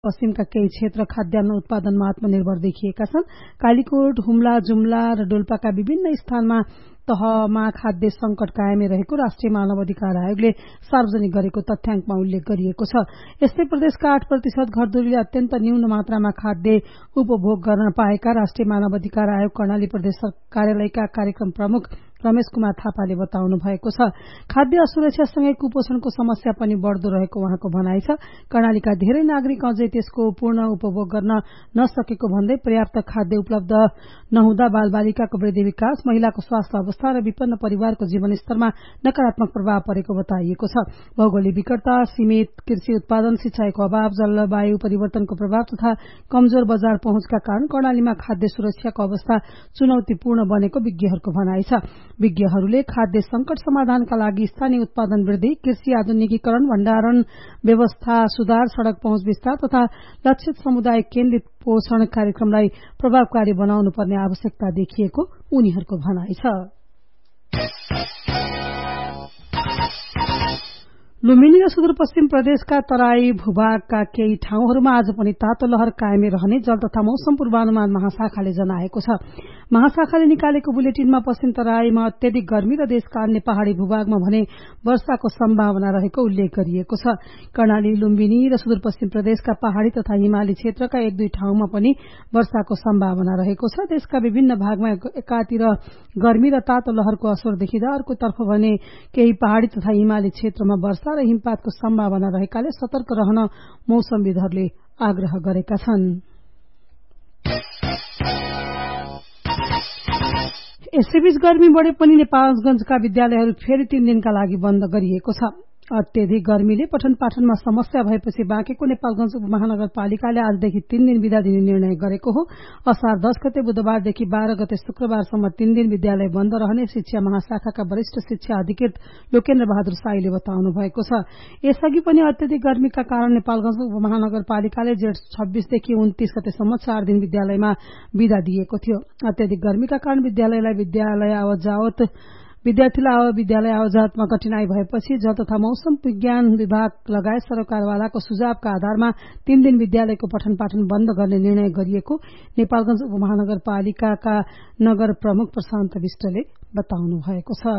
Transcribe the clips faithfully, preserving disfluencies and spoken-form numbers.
पश्चिमका केही क्षेत्र खाद्यान्न उत्पादनमा आत्मनिर्भर देखिएका छन्। कालीकोट, हुम्ला, जुम्ला र डोल्पाका विभिन्न स्थानमा तहमा खाद्य संकट कायमै रहेको राष्ट्रिय मानव अधिकार आयोगले सार्वजनिक गरेको तथ्याङ्कमा उल्लेख गरिएको छ। यस्तै प्रदेशका आठ प्रतिशत घरधुरीले अत्यन्त न्यून मात्रामा खाद्य उपभोग गर्न पाएका राष्ट्रिय मानव अधिकार आयोग कर्णाली प्रदेश कार्यालयका कार्यक्रम प्रमुख रमेश कुमार थापाले बताउनु भएको छ। खाद्य असुरक्षासँगै कुपोषणको समस्या पनि बढ़दो रहेको उहाँको भनाइ छ। कर्णालीका धेरै नागरिक अझै त्यसको पूर्ण उपभोग गर्न नसकेको भन्दै पर्याप्त खाद्य उपलब्ध नहुँदा बालबालिकाको वृद्धि विकास, महिलाको स्वास्थ्य अवस्था र विपन्न परिवारको जीवनस्तरमा नकारात्मक प्रभाव परेको बताइएको छ। भौगोलिक विकटता, सीमित कृषि उत्पादन, सिंचाइको अभाव, जलवायु परिवर्तनको प्रभाव तथा कमजोर बजार पहुँचका कारण कर्णालीमा खाद्य सुरक्षाको अवस्था चुनौतीपूर्ण बनेको विज्ञहरूको भनाइ छ। विज्ञहरूले खाद्य संकट समाधानका लागि स्थानीय उत्पादन वृद्धि, कृषि आधुनिकीकरण, भण्डारण व्यवस्था सुधार, सड़क पहुँच विस्तार तथा लक्षित समुदाय केन्द्रित पोषण कार्यक्रमलाई प्रभावकारी बनाउनु पर्ने आवश्यकता देखिएको उनीहरूको भनाइ छ। लुम्बिनी र सुदूरपश्चिम प्रदेशका तराई भूभागका केही ठाउँहरूमा आज पनि तातो लहर कायमै रहने जल तथा मौसम पूर्वानुमान महाशाखाले जनाएको छ। महाशाखाले निकालेको बुलेटिनमा पश्चिम तराईमा अत्यधिक गर्मी र देशका अन्य पहाड़ी भूभागमा भने वर्षाको सम्भावना रहेको उल्लेख गरिएको छ। कर्णाली, लुम्बिनी र सुदूरपश्चिम प्रदेशका पहाड़ी तथा हिमाली क्षेत्रका एक दुई ठाउँमा पनि वर्षाको सम्भावना रहेको छ। देशका विभिन्न भागमा एकातिर गर्मी र तातो लहरको असर देखिँदा अर्कोतर्फ भने केही पहाड़ी तथा हिमाली क्षेत्रमा वर्षा र हिमपातको सम्भावना रहेकाले सतर्क रहन मौसमविदहरूले आग्रह गरेका छन्। यसैबीच गर्मी बढ़े पनि नेपालगंजका विद्यालयहरू फेरि तीन दिनका लागि बन्द गरिएको छ। अत्यधिक गर्मीले पठन पाठनमा समस्या भएपछि बाँकेको नेपालगंज उपमहानगरपालिकाले आजदेखि तीन दिन विदा दिने निर्णय गरेको हो। असार दस गते बुधबारदेखि बाह्र गते शुक्रबारसम्म तीन दिन विद्यालय बन्द रहने शिक्षा महाशाखाका वरिष्ठ शिक्षा अधिकृत लोकेन्द्र बहादुर साईले बताउनु भएको छ। यसअघि पनि अत्यधिक गर्मीका कारण नेपालगंज उपमहानगरपालिकाले जेठ छब्बीसदेखि उन्तीस गतेसम्म चार दिन विद्यालयमा विदा दिएको थियो। अत्यधिक गर्मीका कारण विद्यालयलाई विद्यालय आवत विद्यार्थीलाई विद्यालय आवजातमा कठिनाई भएपछि जल तथा मौसम विज्ञान विभाग लगायत सरकारवालाको सुझावका आधारमा तीन दिन विद्यालयको पठन पाठन बन्द गर्ने निर्णय गरिएको नेपालगंज उपमहानगरपालिकाका नगर प्रमुख प्रशान्त विष्टले बताउनु भएको छ।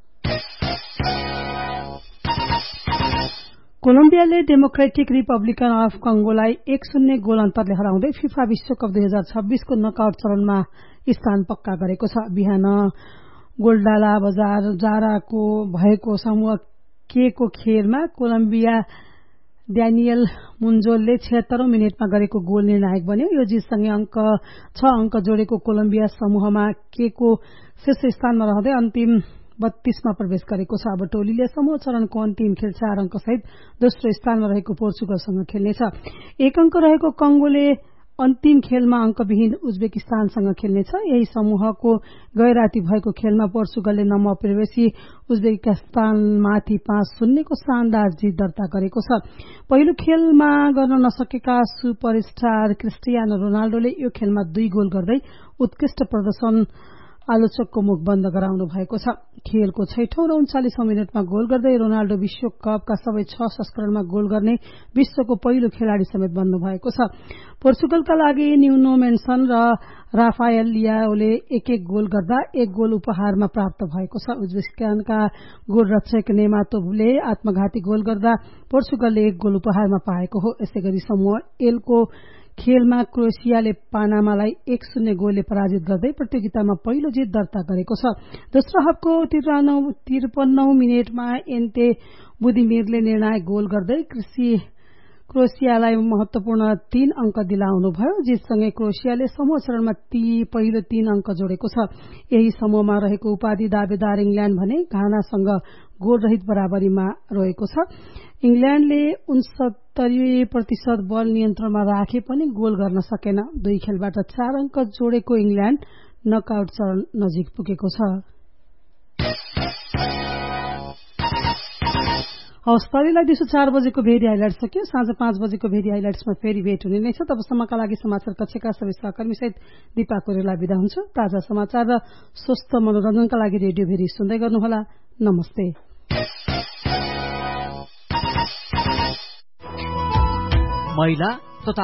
कोलम्बियाले डेमोक्रेटिक रिपब्लिकन अफ कंगोलाई एक शून्य गोल अन्तरले हराउँदै फिफा विश्वकप दुई हजार छब्बीसको नकआउट चरणमा स्थान पक्का गरेको छ। बिहान गोल्डाला बजार जाराको भएको समूह के को खेलमा कोलम्बिया ड्यानियल मुन्जोलले छिहत्तरौं मिनटमा गरेको गोल निर्णायक बन्यो। यो जितसँगै अंक छ अंक जोडेको कोलम्बिया समूहमा के को शीर्ष स्थानमा रहँदै अन्तिम बत्तीसमा प्रवेश गरेको छ। अब टोलीले समूह चरणको अन्तिम खेल चार अंकसहित दोस्रो स्थानमा रहेको पोर्चुगलसँग खेल्नेछ। एक अंक रहेको कंगोले अन्तिम खेलमा अंकविहीन उज्बेकिस्तानसँग खेल्नेछ। यही समूहको गैराती भएको खेलमा पोर्चुगलले नवप्रवेशी उज्बेकिस्तानमाथि पाँच शून्यको शानदार जित दर्ता गरेको छ। पहिलो खेलमा गर्न नसकेका सुपरस्टार क्रिस्टियानो रोनाल्डोले यो खेलमा दुई गोल गर्दै उत्कृष्ट प्रदर्शन आलोचकको मुख बन्द गराउनु भएको छ। खेलको छैठौं र उन्चालिसौं मिनटमा गोल गर्दै रोनाल्डो विश्वकपका सबै छ संस्करणमा गोल गर्ने विश्वको पहिलो खेलाड़ी समेत बन्नु भएको छ। पोर्चुगलका लागि न्यूनो मेन्सन र राफायल लियाओले एक एक गोल गर्दा एक गोल उपहारमा प्राप्त भएको छ। उज्बेकिस्तानका गोलरक्षक नेमातोभले आत्मघाती गोल गर्दा पोर्चुगलले एक गोल उपहारमा पाएको हो। यसैगरी समूह एलको खेलमा क्रोएसियाले पानामालाई एक शून्य गोलले पराजित गर्दै प्रतियोगितामा पहिलो जित दर्ता गरेको छ। दोस्रो हाफको त्रिपन्नौं मिनटमा एन्ते बुदिमिरले निर्णायक गोल गर्दै क्रोएसियालाई महत्वपूर्ण तीन अंक दिलाउनुभयो। जितसँगै क्रोएसियाले समूह चरणमा ती पहिलो तीन अंक जोडेको छ। यही समूहमा रहेको उपाधि दावेदार इंग्ल्याण्ड भने घानासँग गोलरहित बराबरीमा रहेको छ। इंग्ल्याण्डले उनसत्तरी प्रतिशत बल नियन्त्रणमा राखे पनि गोल गर्न सकेन। दुई खेलबाट चार अंक जोडेको इंग्ल्याण्ड नकआउट चरण नजिक पुगेको छ। हवस् तैलाई दिउँसो चार बजेको भेरी हाइलाइट सक्यो। साँझ पाँच बजेको भेरी हाइलाइट्समा फेरि भेट हुने नै छ। तबसम्मका लागि समाचार कक्षका सबै सहकर्मी सहित दीपा कोरेला बिदा हुन्छ। ताजा समाचार र स्वस्थ मनोरञ्जनका लागि रेडियो भेरी सुन्दै गर्नुहोला। नमस्ते। महिला